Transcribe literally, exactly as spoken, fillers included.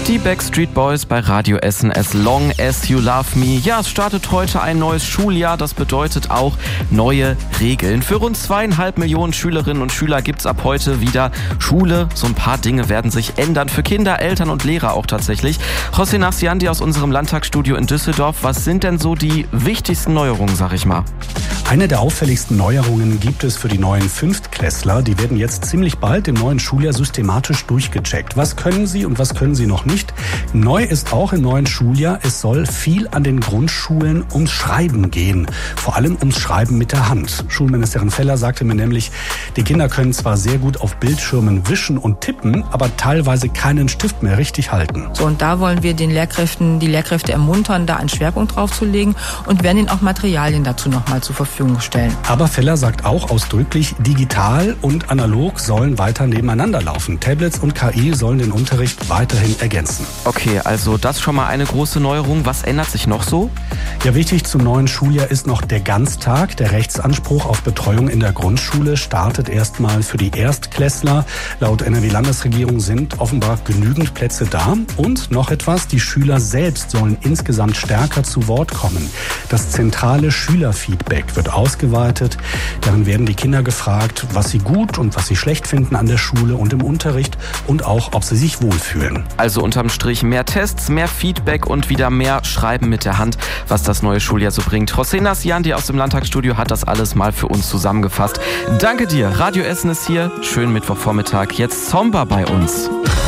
Die Backstreet Boys bei Radio Essen, As Long As You Love Me. Ja, es startet heute ein neues Schuljahr. Das bedeutet auch neue Regeln. Für rund zweieinhalb Millionen Schülerinnen und Schüler gibt's ab heute wieder Schule. So ein paar Dinge werden sich ändern. Für Kinder, Eltern und Lehrer auch tatsächlich. José Narciandi aus unserem Landtagsstudio in Düsseldorf. Was sind denn so die wichtigsten Neuerungen, sag ich mal? Eine der auffälligsten Neuerungen gibt es für die neuen Fünftklässler. Die werden jetzt ziemlich bald im neuen Schuljahr systematisch durchgecheckt. Was können sie und was können sie noch nicht? Neu ist auch im neuen Schuljahr, es soll viel an den Grundschulen ums Schreiben gehen. Vor allem ums Schreiben mit der Hand. Schulministerin Feller sagte mir nämlich, die Kinder können zwar sehr gut auf Bildschirmen wischen und tippen, aber teilweise keinen Stift mehr richtig halten. So, und da wollen wir den Lehrkräften, die Lehrkräfte ermuntern, da einen Schwerpunkt drauf zu legen und werden ihnen auch Materialien dazu nochmal zur Verfügung stellen. Aber Feller sagt auch ausdrücklich, digital und analog sollen weiter nebeneinander laufen. Tablets und K I sollen den Unterricht weiterhin ergänzen. Okay, also das schon mal eine große Neuerung. Was ändert sich noch so? Ja, wichtig zum neuen Schuljahr ist noch der Ganztag. Der Rechtsanspruch auf Betreuung in der Grundschule startet erstmal für die Erstklässler. Laut N R W-Landesregierung sind offenbar genügend Plätze da. Und noch etwas, die Schüler selbst sollen insgesamt stärker zu Wort kommen. Das zentrale Schülerfeedback wird ausgeweitet. Darin werden die Kinder gefragt, was sie gut und was sie schlecht finden an der Schule und im Unterricht und auch, ob sie sich wohlfühlen. Also unterm Strich mehr Tests, mehr Feedback und wieder mehr Schreiben mit der Hand, was das neue Schuljahr so bringt. José Narciandi aus dem Landtagsstudio hat das alles mal für uns zusammengefasst. Danke dir. Radio Essen ist hier. Schönen Mittwochvormittag. Jetzt Zomba bei uns.